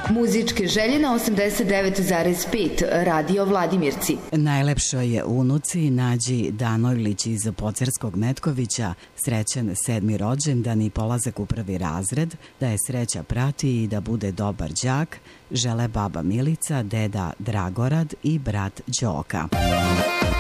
Muzičke želje na 89,5 Radio Vladimirci. Najlepšoj unuci Nađi Danojlić iz Pocerskog Metkovića srećan 7. rođendan i polazak u 1. razred, da je sreća prati i da bude dobar đak, žele baba Milica, deda Dragorad i brat Đoka.